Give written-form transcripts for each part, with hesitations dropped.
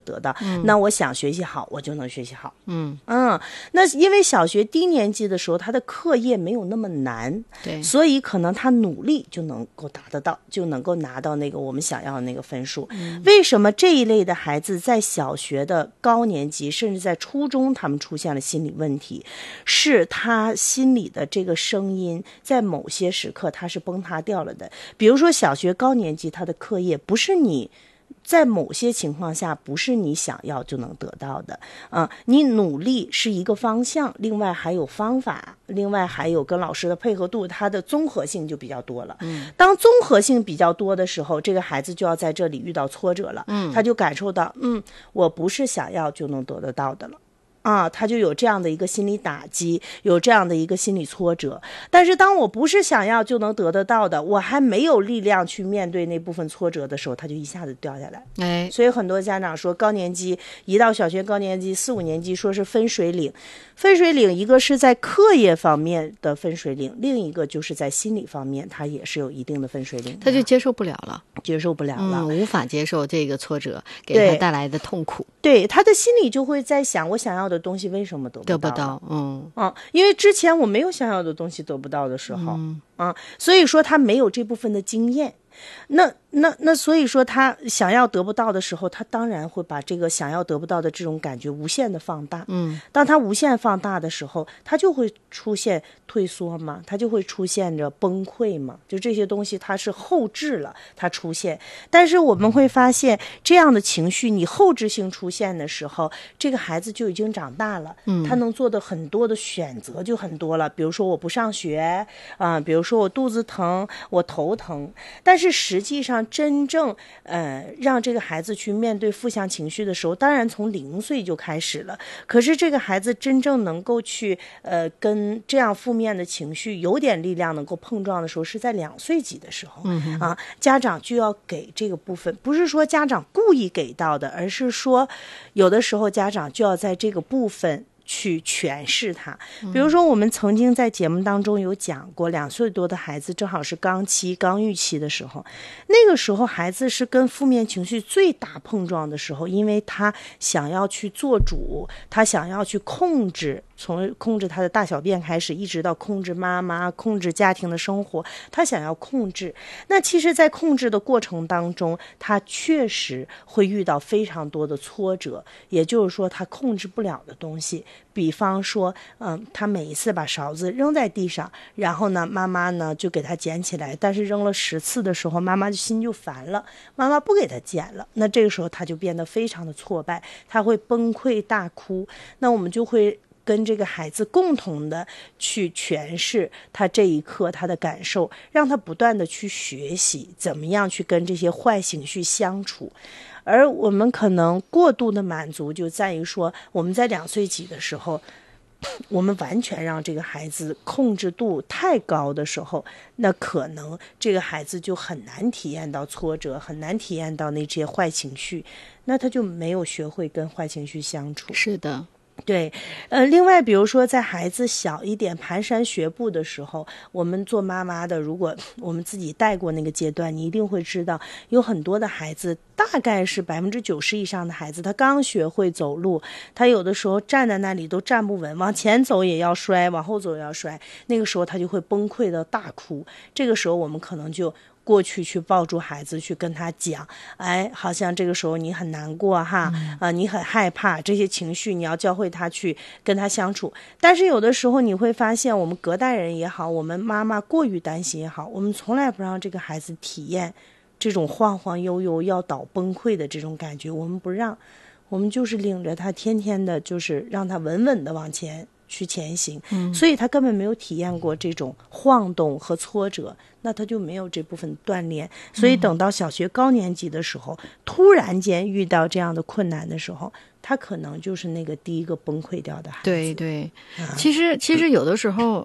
得到，那我想学习好，我就能学习好。那因为小学低年级的时候，他的课业没有那么难， 对， 所以可能他努力就能够达得到，就能够拿到那个我们想要的那个分数。为什么这一类的孩子在小学的高年级，甚至在初中，他们出现了心理问题？是他心里的这个声音，在某些时刻他是崩塌掉了的。比如说小学高年级，他的课业不是你。在某些情况下不是你想要就能得到的你努力是一个方向，另外还有方法，另外还有跟老师的配合度，它的综合性就比较多了。当综合性比较多的时候，这个孩子就要在这里遇到挫折了。他就感受到我不是想要就能得到的了。他就有这样的一个心理打击，有这样的一个心理挫折。但是当我不是想要就能得到的，我还没有力量去面对那部分挫折的时候，他就一下子掉下来。所以很多家长说高年级一到小学高年级4、5年级说是分水岭。分水岭一个是在课业方面的分水岭，另一个就是在心理方面，他也是有一定的分水岭， 他就接受不了了， 无法接受这个挫折给他带来的痛苦。 对，他的心里就会在想，我想要的东西为什么得不到？因为之前我没有想要的东西得不到的时候，所以说他没有这部分的经验。那所以说他想要得不到的时候，他当然会把这个想要得不到的这种感觉无限的放大。当他无限放大的时候，他就会出现退缩嘛，他就会出现着崩溃嘛，就这些东西它是后置了，它出现。但是我们会发现这样的情绪你后置性出现的时候，这个孩子就已经长大了，他能做的很多的选择就很多了。比如说我不上学比如说我肚子疼，我头疼。但是实际上真正让这个孩子去面对负向情绪的时候，当然从0岁就开始了。可是这个孩子真正能够去跟这样负面的情绪有点力量能够碰撞的时候，是在2岁几的时候。家长就要给这个部分，不是说家长故意给到的，而是说有的时候家长就要在这个部分去诠释它。比如说我们曾经在节目当中有讲过，2岁多的孩子正好是刚预期的时候，那个时候孩子是跟负面情绪最大碰撞的时候，因为他想要去做主，他想要去控制，从控制他的大小便开始，一直到控制妈妈，控制家庭的生活，他想要控制。那其实在控制的过程当中，他确实会遇到非常多的挫折，也就是说他控制不了的东西。比方说他每一次把勺子扔在地上，然后呢妈妈呢就给他捡起来，但是扔了10次的时候，妈妈心就烦了，妈妈不给他捡了，那这个时候他就变得非常的挫败，他会崩溃大哭。那我们就会跟这个孩子共同的去诠释他这一刻他的感受，让他不断的去学习怎么样去跟这些坏情绪相处。而我们可能过度的满足就在于说，我们在2岁几的时候，我们完全让这个孩子控制度太高的时候，那可能这个孩子就很难体验到挫折，很难体验到那些坏情绪，那他就没有学会跟坏情绪相处。 是的。 对，另外比如说在孩子小一点蹒跚学步的时候，我们做妈妈的，如果我们自己带过那个阶段，你一定会知道有很多的孩子，大概是90%以上的孩子，他刚学会走路，他有的时候站在那里都站不稳，往前走也要摔，往后走也要摔，那个时候他就会崩溃的大哭。这个时候我们可能就过去抱住孩子，去跟他讲，好像这个时候你很难过哈，你很害怕，这些情绪你要教会他去跟他相处。但是有的时候你会发现，我们隔代人也好，我们妈妈过于担心也好，我们从来不让这个孩子体验这种晃晃悠悠要倒崩溃的这种感觉，我们不让，我们就是领着他天天的就是让他稳稳的往前去前行，所以他根本没有体验过这种晃动和挫折，那他就没有这部分锻炼。所以等到小学高年级的时候，突然间遇到这样的困难的时候，他可能就是那个第一个崩溃掉的孩子。 对对，其实有的时候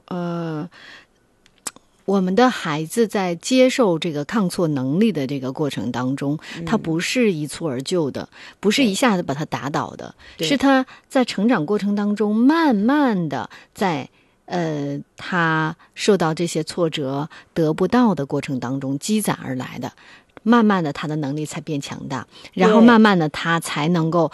我们的孩子在接受这个抗挫能力的这个过程当中，他不是一蹴而就的，不是一下子把他打倒的，是他在成长过程当中慢慢的在他受到这些挫折得不到的过程当中积攒而来的。 慢慢的他的能力才变强大，然后慢慢的他才能够